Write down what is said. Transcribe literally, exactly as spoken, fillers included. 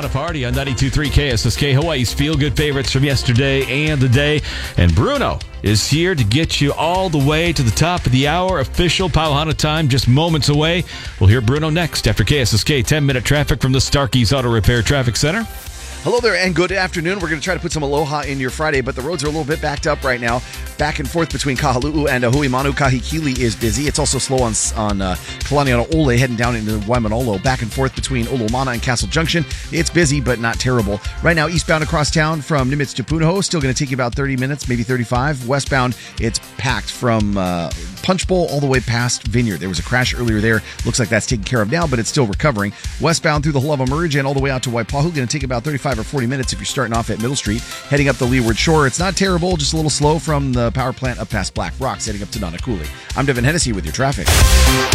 a party on ninety-two point three K S S K, Hawaii's feel-good favorites from yesterday and the day. And Bruno is here to get you all the way to the top of the hour. Official Pauhana time just moments away. We'll hear Bruno next after K S S K ten-minute traffic from the Starkey's Auto Repair Traffic Center. Hello there and good afternoon. We're going to try to put some aloha in your Friday, but the roads are a little bit backed up right now. Back and forth between Kahaluu and Ahuimanu. Kahikili is busy. It's also slow on on uh, Kalaniana Ole heading down into Waimanolo. Back and forth between Olomana and Castle Junction. It's busy, but not terrible. Right now, eastbound across town from Nimitz to Punahou, still going to take you about thirty minutes, maybe thirty-five. Westbound, it's packed from uh, Punch Bowl all the way past Vineyard. There was a crash earlier there. Looks like that's taken care of now, but it's still recovering. Westbound through the Halava Merge and all the way out to Waipahu, going to take about thirty-five or forty minutes if you're starting off at Middle Street. Heading up the Leeward Shore, it's not terrible, just a little slow from the power plant up past Black Rocks, heading up to Nanakuli. I'm Devin Hennessy with your traffic.